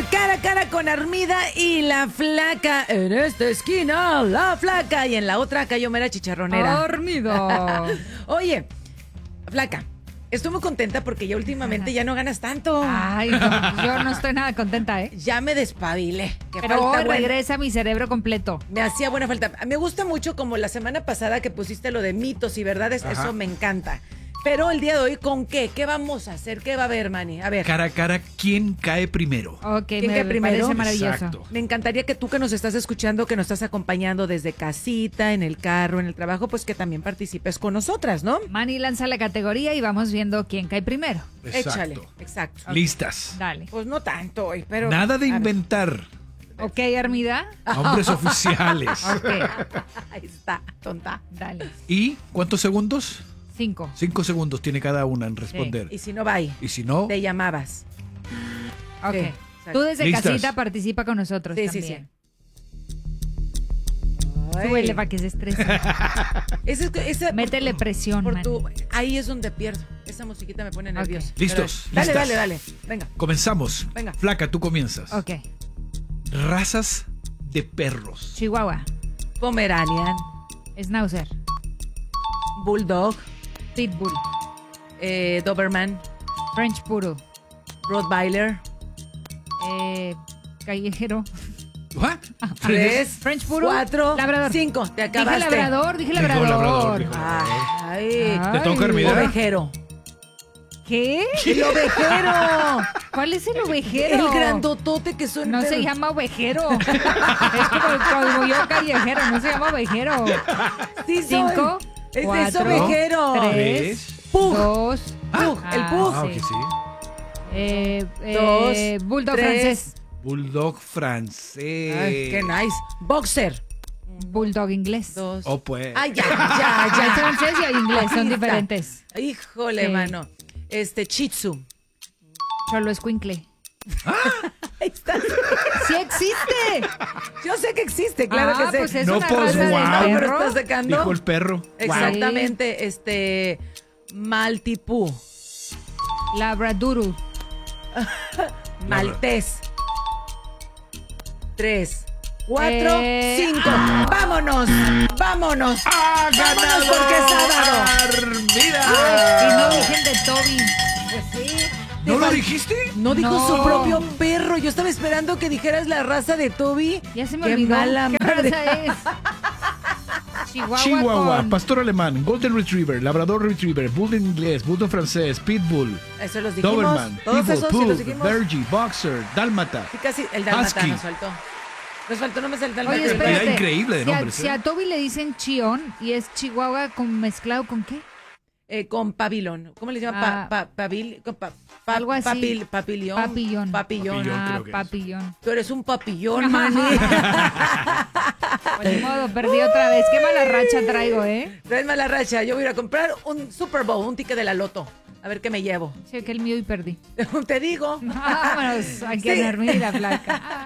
cara a cara con Armida y la Flaca. En esta esquina, la Flaca. Y en la otra, Cayomera Chicharronera. Armida. Oye, Flaca, estoy muy contenta porque ya últimamente ya no ganas tanto. Ay, no, yo no estoy nada contenta, ¿eh? Ya me despabilé. Que Pero falta hoy buena- regresa mi cerebro completo. Me hacía buena falta. Me gusta mucho como la semana pasada que pusiste lo de mitos y verdades. Ajá. Eso me encanta. Pero el día de hoy, ¿con qué? ¿Qué vamos a hacer? ¿Qué va a haber, Manny? A ver. Cara a cara, ¿quién cae primero? Ok, ¿Quién me cae primero? parece maravilloso. Exacto. Me encantaría que tú que nos estás escuchando, que nos estás acompañando desde casita, en el carro, en el trabajo, pues que también participes con nosotras, ¿no? Manny lanza la categoría y vamos viendo quién cae primero. Échale, exacto. Listas. Dale. Pues no tanto hoy, pero... Nada de a ver. inventar. Ok, Armida. Nombres oficiales. Ok, Ahí está, tonta. dale. ¿Y cuántos segundos? 5. 5 segundos tiene cada una en responder. Y si no, bye. Y si no, Te llamabas. Ok. Sí, Tú desde ¿Listas? casita participa con nosotros Sí, sí, también. Ay. Súbele para que se estrese. Esa, Métele presión, por Manny. tu, ahí es donde pierdo. Esa musiquita me pone nerviosa. Listos, Pero- Dale, listas. dale. Venga. comenzamos. Venga. Flaca, tú comienzas. Ok. Razas de perros. Chihuahua. Pomeranian, Schnauzer. Bulldog, Pitbull. Doberman, French Poodle. Rottweiler, Callejero. ¿What? 3, French Poodle. 4, Labrador. 5. Te Dije acabaste. labrador, dije Dijo labrador. labrador, dijo labrador. Ay, Ay. Te toca, Armida. ovejero. ¿Qué? El ovejero. ¿Cuál es el ovejero? El grandotote que son. No se llama ovejero. Es como yo callejero, no se llama ovejero. Sí, soy. 5, Es 4, ovejero. 3, Pug. 2, Pug, el pug. Ah, ok, sí. Dos, Bulldog 3. francés. Bulldog francés. Ay, qué nice. Boxer. Bulldog inglés. 2. Oh, pues. Ay, ya. Hay francés y hay inglés, Ahí son está. diferentes. Híjole, Sí. mano. Shih Tzu. Solo escuincle. Ahí está. ¡Sí existe! Yo sé que existe, claro Ah, que sé. pues es No, una pues, raza de wow. Ay, pero perro. estás sacando. Dijo el perro. Exactamente, Maltipú, Labradoodle. Maltés. 3, 4, 5. ¡Vámonos! ¡Vámonos! ¡Ah, ¡Vámonos ganado! porque es sábado! ¡Armida! Y no dije el de Toby. Pues sí. ¿No lo dijiste? No dijo No. su propio perro. Yo estaba esperando que dijeras la raza de Toby. Ya se me Qué olvidó. mala ¿Qué madre. raza es? Chihuahua, Chihuahua, con... pastor alemán, golden retriever, labrador retriever, bulldog inglés, bulldog francés, pitbull, Eso los dijimos. doberman, Todos pitbull, esos sí los pug, dijimos. Bergie, boxer, dálmata. Sí, casi el dalmata Husky. nos faltó. Nos faltó, no me sale el dalmata. Oye, Cantidad espérate. increíble de Si a- nombres, Si ¿eh? a Toby le dicen Chión y es Chihuahua con mezclado con qué? Con pabilón. ¿Cómo le llaman? Ah, algo así. Papillón. Papillón. Papillón, creo que es. papillón. Tú eres un papillón, Manny. Pues ni modo, perdí otra vez. Qué mala racha traigo, ¿eh? Traes mala racha. Yo voy a ir a comprar un Super Bowl, un ticket de la loto. A ver qué me llevo. Sí, que el mío y perdí. Te digo. Vámonos, aquí Sí. en Armida y la Flaca.